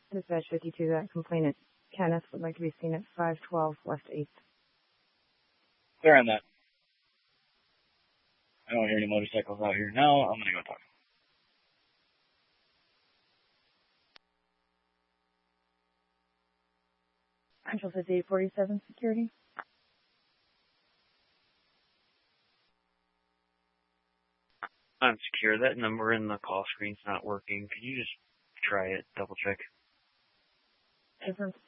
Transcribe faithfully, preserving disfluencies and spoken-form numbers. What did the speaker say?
Dispatch fifty-two, that complainant Kenneth would like to be seen at five twelve West eighth. Clear on that. I don't hear any motorcycles out here now. I'm going to go talk. Central fifty-eight forty-seven security. I'm secure. That number in the call screen's not working. Could you just try it, double check? Different